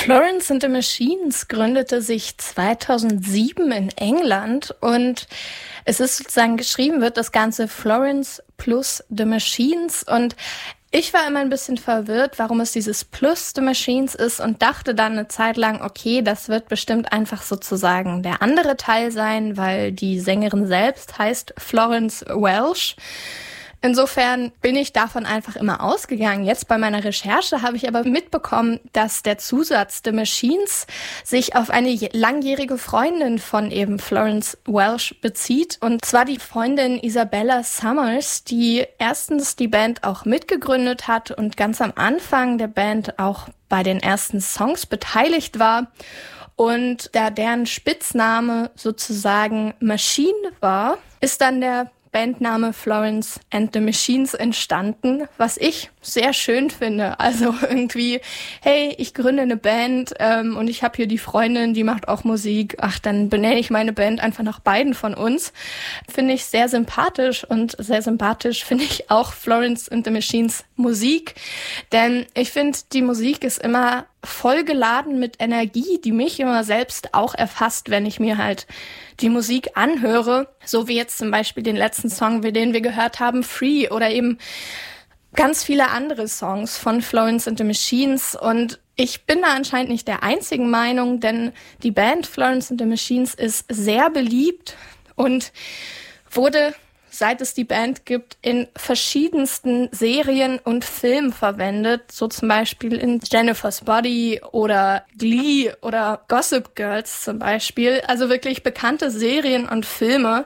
Florence and the Machines gründete sich 2007 in England und es ist sozusagen geschrieben wird das Ganze Florence plus The Machines und ich war immer ein bisschen verwirrt, warum es dieses Plus The Machines ist und dachte dann eine Zeit lang, okay, das wird bestimmt einfach sozusagen der andere Teil sein, weil die Sängerin selbst heißt Florence Welch. Insofern bin ich davon einfach immer ausgegangen. Jetzt bei meiner Recherche habe ich aber mitbekommen, dass der Zusatz The Machines sich auf eine langjährige Freundin von eben Florence Welch bezieht. Und zwar die Freundin Isabella Summers, die erstens die Band auch mitgegründet hat und ganz am Anfang der Band auch bei den ersten Songs beteiligt war. Und da deren Spitzname sozusagen Machine war, ist dann der Bandname Florence and the Machines entstanden, was ich sehr schön finde. Also irgendwie, hey, ich gründe eine Band und ich habe hier die Freundin, die macht auch Musik. Ach, dann benenne ich meine Band einfach nach beiden von uns. Finde ich sehr sympathisch und sehr sympathisch finde ich auch Florence and the Machines Musik. Denn ich finde, die Musik ist immer vollgeladen mit Energie, die mich immer selbst auch erfasst, wenn ich mir halt die Musik anhöre. So wie jetzt zum Beispiel den letzten Song, den wir gehört haben, Free, oder eben ganz viele andere Songs von Florence and the Machines. Und ich bin da anscheinend nicht der einzigen Meinung, denn die Band Florence and the Machines ist sehr beliebt und wurde, seit es die Band gibt, in verschiedensten Serien und Filmen verwendet, so zum Beispiel in Jennifer's Body oder Glee oder Gossip Girls zum Beispiel, also wirklich bekannte Serien und Filme.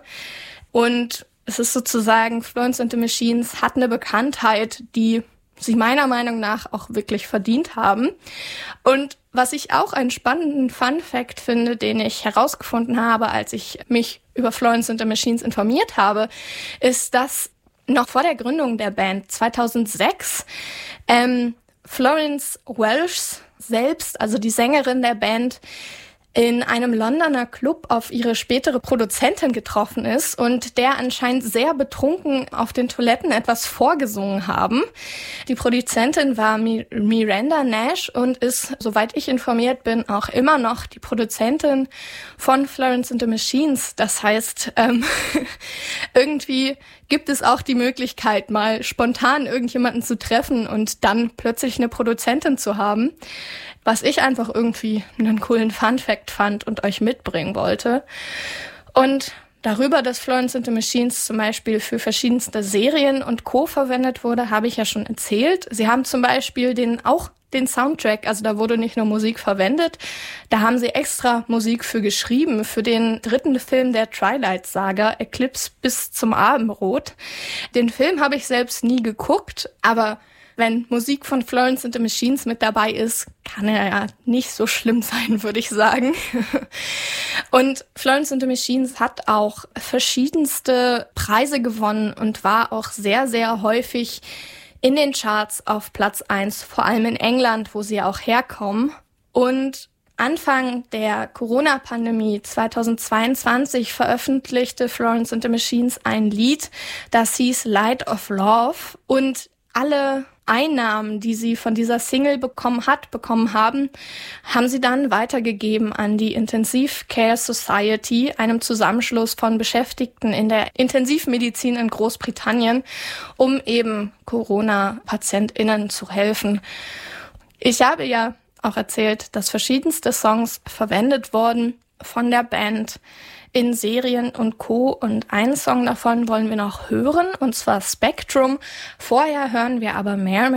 Und es ist sozusagen, Florence and the Machines hat eine Bekanntheit, die sie meiner Meinung nach auch wirklich verdient haben. Und was ich auch einen spannenden Fun-Fact finde, den ich herausgefunden habe, als ich mich über Florence and the Machines informiert habe, ist, dass noch vor der Gründung der Band 2006 Florence Welch selbst, also die Sängerin der Band, in einem Londoner Club auf ihre spätere Produzentin getroffen ist und der anscheinend sehr betrunken auf den Toiletten etwas vorgesungen haben. Die Produzentin war Miranda Nash und ist, soweit ich informiert bin, auch immer noch die Produzentin von Florence and the Machines. Das heißt, irgendwie gibt es auch die Möglichkeit, mal spontan irgendjemanden zu treffen und dann plötzlich eine Produzentin zu haben, was ich einfach irgendwie einen coolen Fun-Fact fand und euch mitbringen wollte. Und darüber, dass Florence and the Machines zum Beispiel für verschiedenste Serien und Co. verwendet wurde, habe ich ja schon erzählt. Sie haben zum Beispiel den Soundtrack, also da wurde nicht nur Musik verwendet, da haben sie extra Musik für geschrieben, für den 3. Film der Twilight-Saga, Eclipse bis zum Abendrot. Den Film habe ich selbst nie geguckt, aber wenn Musik von Florence and the Machines mit dabei ist, kann er ja nicht so schlimm sein, würde ich sagen. Und Florence and the Machines hat auch verschiedenste Preise gewonnen und war auch sehr, sehr häufig in den Charts auf Platz 1, vor allem in England, wo sie auch herkommen. Und Anfang der Corona-Pandemie 2022 veröffentlichte Florence and the Machines ein Lied, das hieß Light of Love, und alle Einnahmen, die sie von dieser Single bekommen haben, haben sie dann weitergegeben an die Intensive Care Society, einem Zusammenschluss von Beschäftigten in der Intensivmedizin in Großbritannien, um eben Corona-PatientInnen zu helfen. Ich habe ja auch erzählt, dass verschiedenste Songs verwendet wurden von der Band in Serien und Co. Und einen Song davon wollen wir noch hören, und zwar Spectrum. Vorher hören wir aber mehr